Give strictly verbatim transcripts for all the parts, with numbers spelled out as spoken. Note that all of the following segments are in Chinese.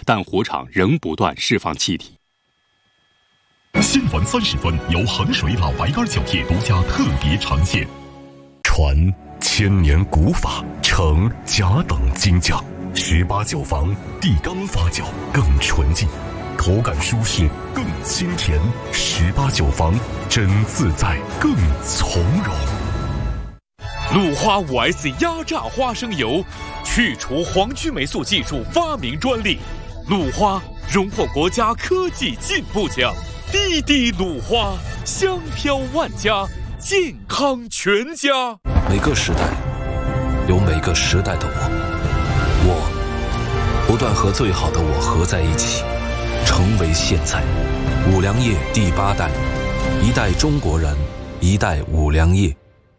但火场仍不断释放气体。 新闻三十分由衡水老白干酒业独家特别呈现。传千年古法，承甲等精匠，十八酒房地缸发酵更纯净，口感舒适更清甜，十八酒房真自在更从容。 鲁花 五 S 压榨花生油，去除黄曲霉素技术发明专利，鲁花荣获国家科技进步奖。滴滴鲁花，香飘万家，健康全家。 每个时代有每个时代的我，我不断和最好的我合在一起，成为现在。五粮液第八代，一代中国人，一代五粮液。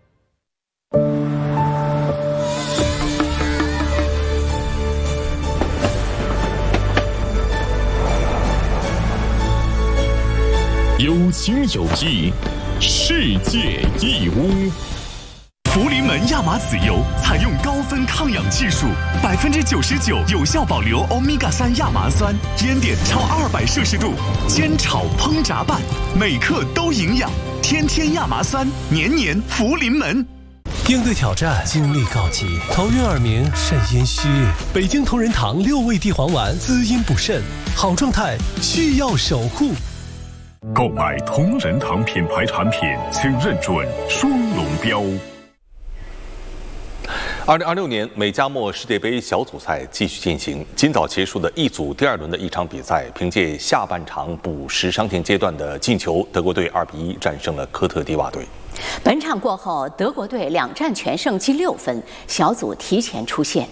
有情有义，世界义乌。福临门亚麻籽油采用高分抗氧技术，百分之九十九有效保留欧米伽三亚麻酸，烟点超二百摄氏度，煎炒烹炸拌，每克都营养。天天亚麻酸，年年福临门。 应对挑战，精力告急，头晕耳鸣，肾阴虚。北京同仁堂六味地黄丸，滋阴补肾，好状态需要守护。 购买同仁堂品牌产品，请认准双龙标。 二零二六年美加墨世界杯小组赛继续进行，今早结束的一组第二轮的一场比赛，凭借下半场补时伤停阶段的进球，德国队二比一战胜了科特迪瓦队。 本场过后，德国队两战全胜，积六分，小组提前出线。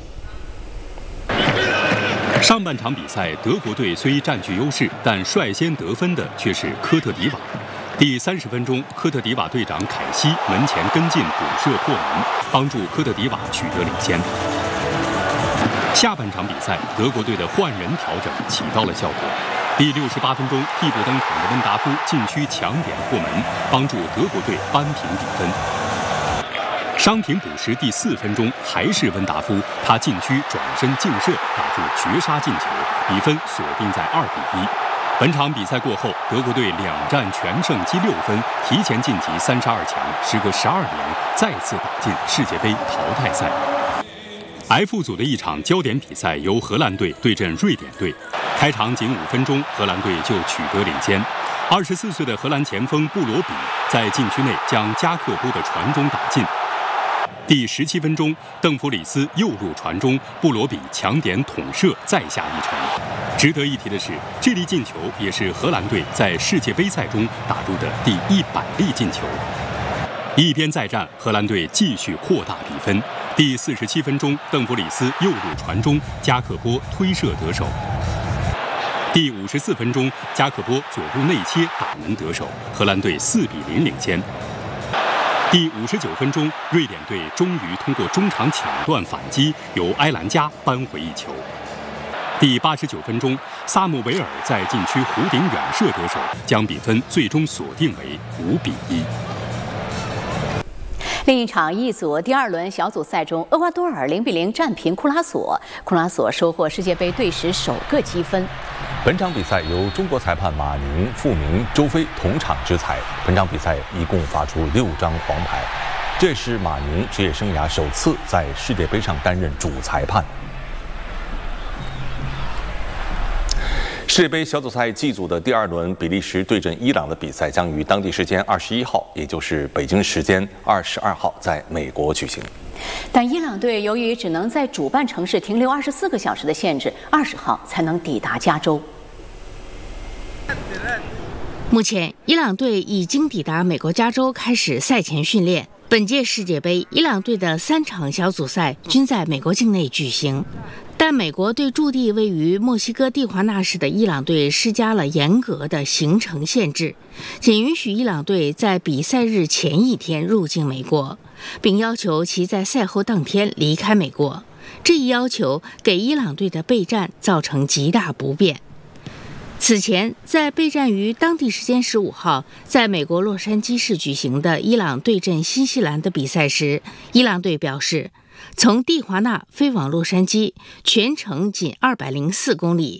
上半场比赛，德国队虽占据优势，但率先得分的却是科特迪瓦。第三十分钟，科特迪瓦队长凯西门前跟进补射破门，帮助科特迪瓦取得领先。下半场比赛，德国队的换人调整起到了效果。第六十八分钟，替补登场的温达夫禁区强点破门，帮助德国队扳平比分。伤停补时第四分钟，还是温达夫，他禁区转身劲射，打入绝杀进球，比分锁定在二比一。本场比赛过后，德国队两战全胜，积六分，提前晋级三十二强，时隔十二年再次打进世界杯淘汰赛。F 组的一场焦点比赛由荷兰队对阵瑞典队，开场仅五分钟，荷兰队就取得领先。二十四岁的荷兰前锋布罗比在禁区内将加克波的传中打进。第十七分钟，邓弗里斯右入传中，布罗比强点捅射，再下一城。值得一提的是，这粒进球也是荷兰队在世界杯赛中打入的第一百粒进球。一边再战，荷兰队继续扩大比分。第四十七分钟，邓弗里斯右入传中，加克波推射得手。第五十四分钟，加克波左路内切打门得手，荷兰队四比零领先。第五十九分钟，瑞典队终于通过中场抢断反击，由埃兰加扳回一球。第八十九分钟，萨姆维尔在禁区弧顶远射得手，将比分最终锁定为五比一。 另一场一组第二轮小组赛中，厄瓜多尔零比零战平库拉索，库拉索收获世界杯队史首个积分。 本场比赛由中国裁判马宁、傅明、周飞同场执裁。本场比赛一共发出六张黄牌，这是马宁职业生涯首次在世界杯上担任主裁判。世界杯小组赛 G 组的第二轮，比利时对阵伊朗的比赛将于当地时间二十一号，也就是北京时间二十二号，在美国举行。 但伊朗队由于只能在主办城市停留二十四个小时的限制，二十号才能抵达加州。 目前，伊朗队已经抵达美国加州，开始赛前训练。本届世界杯，伊朗队的三场小组赛均在美国境内举行。但美国对驻地位于墨西哥蒂华纳市的伊朗队施加了严格的行程限制，仅允许伊朗队在比赛日前一天入境美国，并要求其在赛后当天离开美国。这一要求给伊朗队的备战造成极大不便。此前，在备战于当地时间十五号在美国洛杉矶市举行的伊朗对阵新西兰的比赛时，伊朗队表示，从蒂华纳飞往洛杉矶全程仅二百零四公里，